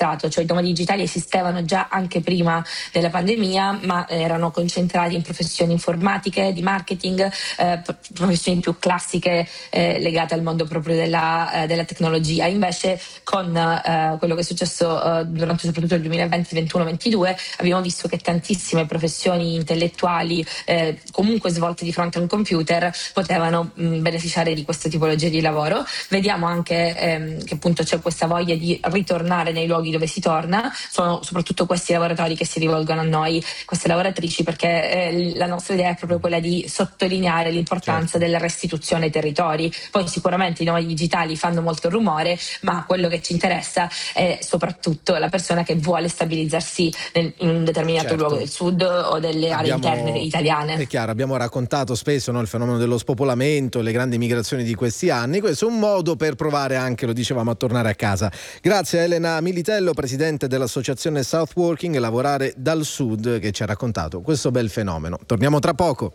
mostrato, cioè i nomadi digitali esistevano già anche prima della pandemia, ma erano concentrati in professioni informatiche, di marketing, professioni più classiche legate al mondo proprio della tecnologia. Invece con quello che è successo durante soprattutto il 2020, 21, 22, abbiamo visto che tantissime professioni intellettuali comunque svolte di fronte a un computer potevano beneficiare di questa tipologia di lavoro. Vediamo anche che appunto c'è questa voglia di ritornare nei luoghi dove si torna, sono soprattutto questi lavoratori che si rivolgono a noi, queste lavoratrici, perché la nostra idea è proprio quella di sottolineare l'importanza della restituzione ai territori. Poi sicuramente i nomadi digitali fanno molto rumore, ma quello che ci interessa è soprattutto la persona che vuole stabilizzarsi in un determinato luogo del sud o delle aree interne italiane. È chiaro, abbiamo raccontato spesso, no, il fenomeno dello spopolamento, le grandi migrazioni di questi anni. Questo è un modo per provare anche, lo dicevamo, a tornare a casa. Grazie a Elena Militello, presidente dell'associazione Southworking, Lavorare dal Sud, che ci ha raccontato questo bel fenomeno. Torniamo tra poco.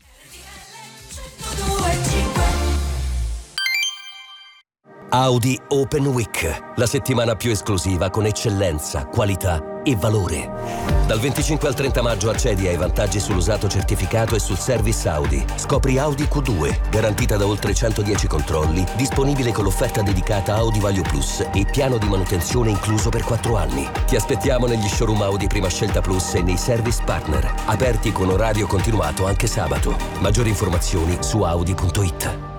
Audi Open Week, la settimana più esclusiva con eccellenza, qualità e valore. Dal 25 al 30 maggio accedi ai vantaggi sull'usato certificato e sul service Audi. Scopri Audi Q2, garantita da oltre 110 controlli, disponibile con l'offerta dedicata Audi Value Plus e piano di manutenzione incluso per 4 anni. Ti aspettiamo negli showroom Audi Prima Scelta Plus e nei service partner, aperti con orario continuato anche sabato. Maggiori informazioni su audi.it.